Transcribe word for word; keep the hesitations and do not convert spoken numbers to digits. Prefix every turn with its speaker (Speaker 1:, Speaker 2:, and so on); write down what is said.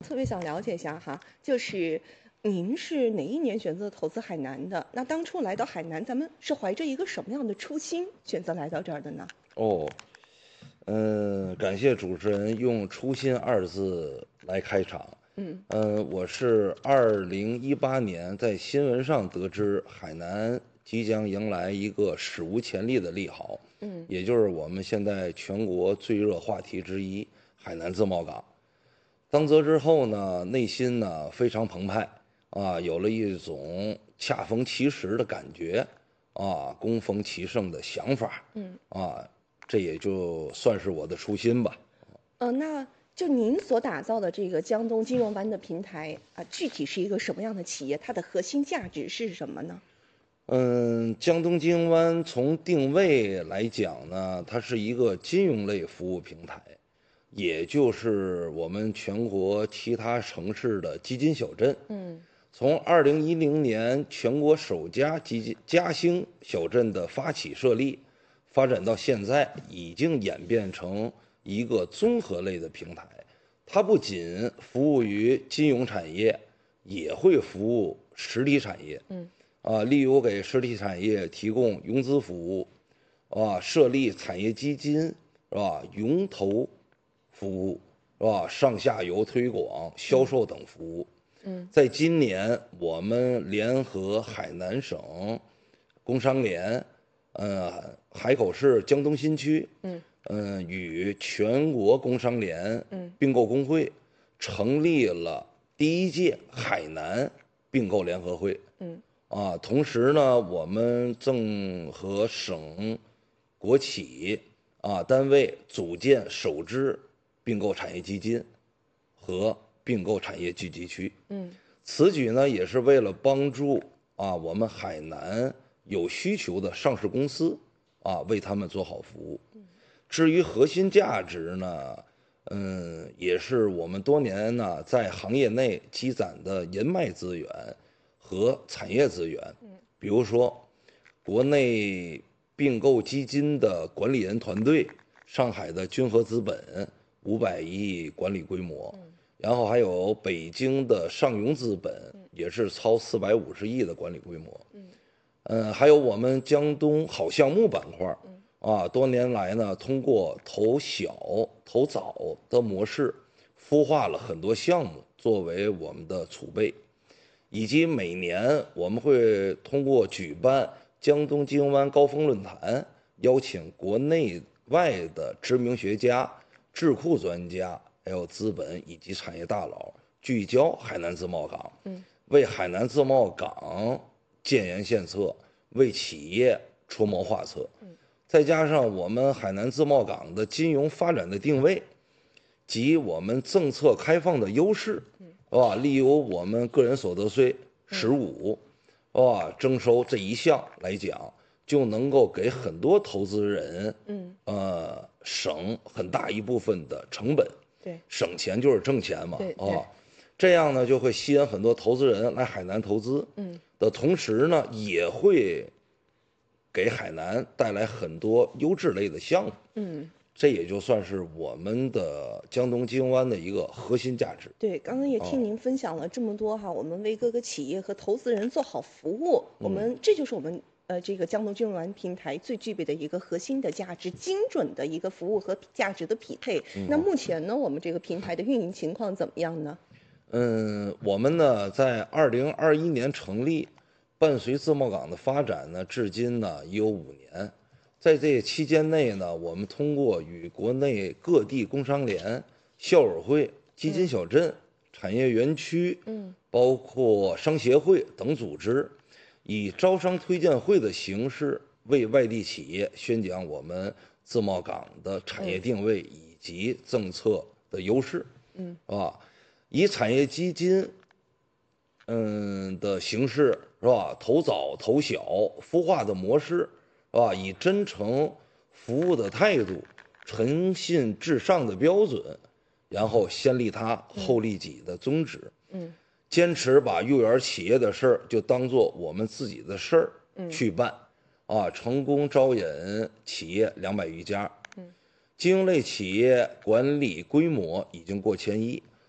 Speaker 1: 特别想了解一下哈，就是您是哪一年选择投资海南的？那当初来到海南，咱们是怀着一个什么样的初心选择来到这儿的呢？
Speaker 2: 哦，嗯，感谢主持人用“初心”二字来开场。
Speaker 1: 嗯
Speaker 2: 嗯，我是二零一八年在新闻上得知海南即将迎来一个史无前例的利好，
Speaker 1: 嗯
Speaker 2: 也就是我们现在全国最热话题之一——海南自贸港。当责之后呢，内心呢非常澎湃啊，有了一种恰逢其时的感觉啊，恭逢其盛的想法
Speaker 1: 嗯。
Speaker 2: 啊，这也就算是我的初心吧。
Speaker 1: 呃，那就您所打造的这个江东金融湾的平台啊，具体是一个什么样的企业？它的核心价值是什么呢？
Speaker 2: 嗯，江东金湾从定位来讲呢，它是一个金融类服务平台，也就是我们全国其他城市的基金小镇。
Speaker 1: 嗯
Speaker 2: 从二零一零年全国首家基金嘉兴小镇的发起设立，发展到现在，已经演变成一个综合类的平台。它不仅服务于金融产业，也会服务实体产业。
Speaker 1: 嗯
Speaker 2: 啊，例如给实体产业提供融资服务，啊，设立产业基金，是吧？融投服务，是吧？上下游推广、销售等服务。
Speaker 1: 嗯
Speaker 2: 在今年，我们联合海南省工商联，呃，海口市江东新区，
Speaker 1: 嗯
Speaker 2: 嗯、与全国工商联
Speaker 1: 嗯
Speaker 2: 并购工会，成立了第一届海南并购联合会。
Speaker 1: 嗯
Speaker 2: 啊，同时呢，我们正和省、国企啊单位组建首支并购产业基金和并购产业聚集区。
Speaker 1: 嗯
Speaker 2: 此举呢，也是为了帮助啊我们海南有需求的上市公司啊，为他们做好服务。至于核心价值呢，嗯，也是我们多年呢在行业内积攒的人脉资源和产业资源。比如说，国内并购基金的管理人团队，上海的君和资本五百亿管理规模，然后还有北京的上融资本，也是超四百五十亿的管理规模。嗯，还有我们江东好项目板块啊，多年来呢，通过投小投早的模式，孵化了很多项目作为我们的储备，以及每年我们会通过举办江东金融湾高峰论坛，邀请国内外的知名学家、智库专家，还有资本以及产业大佬，聚焦海南自贸港，为海南自贸港建言献策，为企业出谋划策。再加上我们海南自贸港的金融发展的定位及我们政策开放的优势，是吧？例如我们个人所得税十五，是吧？征收这一项来讲，就能够给很多投资人，
Speaker 1: 嗯，
Speaker 2: 呃，省很大一部分的成本。
Speaker 1: 对
Speaker 2: 省钱就是挣钱嘛，
Speaker 1: 对对
Speaker 2: 啊，这样呢就会吸引很多投资人来海南投资。
Speaker 1: 嗯
Speaker 2: 的同时呢，也会给海南带来很多优质类的项目。
Speaker 1: 嗯。
Speaker 2: 这也就算是我们的江东金湾的一个核心价值。
Speaker 1: 对，刚刚也听您分享了这么多哈，我们为各个企业和投资人做好服务，我们这就是我们呃这个江东金融湾平台最具备的一个核心的价值，精准的一个服务和价值的匹配。那目前呢，我们这个平台的运营情况怎么样呢？
Speaker 2: 嗯，我们呢在二零二一年成立，伴随自贸港的发展呢，至今呢已有五年。在这期间内呢，我们通过与国内各地工商联、校友会、基金小镇、产业园区，
Speaker 1: 嗯，
Speaker 2: 包括商协会等组织，以招商推荐会的形式，为外地企业宣讲我们自贸港的产业定位以及政策的优势。
Speaker 1: 嗯，
Speaker 2: 啊，以产业基金，嗯的形式是吧？投早投小孵化的模式是吧？以真诚服务的态度，诚信至上的标准，然后先利他后利己的宗旨。
Speaker 1: 嗯，
Speaker 2: 坚持把幼儿企业的事儿就当做我们自己的事儿去办。啊，成功招引企业两百余家。金融类企业管理规模已经过千亿。